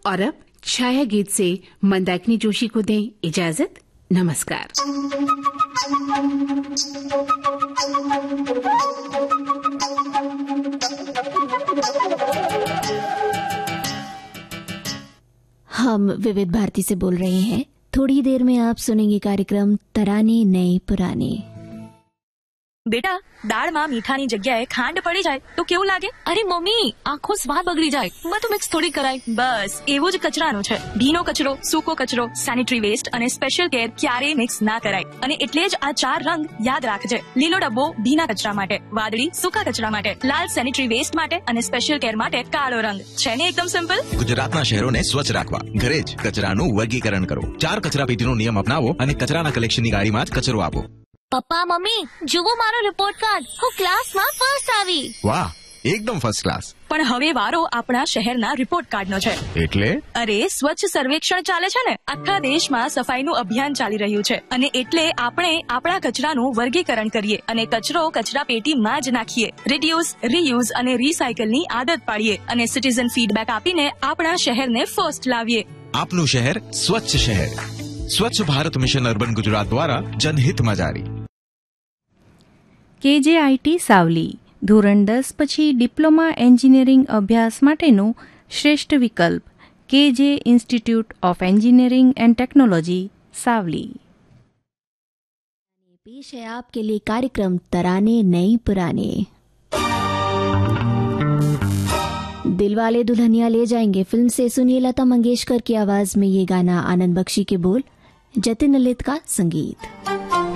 और अब छाया गीत से मंदाकिनी जोशी को दें इजाजत। नमस्कार। हम विविध भारती से बोल रहे हैं। थोड़ी देर में आप सुनेंगे कार्यक्रम तराने नए पुराने। बेटा, દાળમાં મીઠાની જગ્યાએ ખાંડ પડી જાય તો કેવું લાગે? અરે મમ્મી, આખો સ્વાદ બગડી જાય. મેં તો મિક્સ થોડી કરાય. બસ એવું જ કચરાનું છે. ભીનો કચરો, સૂકો કચરો, સેનિટરી વેસ્ટ અને સ્પેશિયલ કેર ક્યારેય મિક્સ ના કરાય. અને એટલે જ આ 4 રંગ યાદ રાખજે. લીલો ડબ્બો ભીના કચરા માટે, વાદળી સૂકા કચરા માટે, લાલ સેનિટરી વેસ્ટ માટે અને સ્પેશિયલ કેર માટે કાળો રંગ. છે ને એકદમ સિમ્પલ? ગુજરાતના શહેરોને સ્વચ્છ રાખવા ઘરે જ કચરાનું વર્ગીકરણ કરો. 4 કચરાપેટીનો નિયમ અપનાવો અને કચરાના કલેક્શનની ગાડીમાં જ કચરો આપો. પપ્પા મમ્મી, જુઓ મારો રિપોર્ટ કાર્ડ. હું ક્લાસમાં ફર્સ્ટ આવી. વાહ, એકદમ ફર્સ્ટ ક્લાસ. પણ હવે વારો આપણા શહેરના રિપોર્ટ કાર્ડનો છે. એટલે? અરે, સ્વચ્છ સર્વેક્ષણ ચાલે છે ને. આખા દેશમાં સફાઈનું અભિયાન ચાલી રહ્યું છે અને એટલે આપણે આપણા કચરાનું વર્ગીકરણ કરીએ અને કચરો કચરાપેટીમાં જ નાખીએ. રિડ્યુસ, રીયુઝ અને રીસાયકલની આદત પાડીએ અને સિટીઝન ફીડબેક આપીને આપણા શહેરને ફર્સ્ટ લાવીએ. આપનું શહેર સ્વચ્છ શહેર. સ્વચ્છ ભારત મિશન અર્બન ગુજરાત દ્વારા જનહિતમાં જારી. KJIT સાવલી ધોરણ 10 પછી ડિપ્લોમા એન્જિનિયરિંગ અભ્યાસ માટેનો શ્રેષ્ઠ વિકલ્પ. KJ institute of engineering and technology सावली। पेश है आपके लिए कार्यक्रम तराने नए पुराने। दिलवाले दुल्हनिया ले जाएंगे फिल्म से सुनिए लता मंगेशकर की आवाज में ये गाना, आनंद बख्शी के बोल, जतिन ललित का संगीत।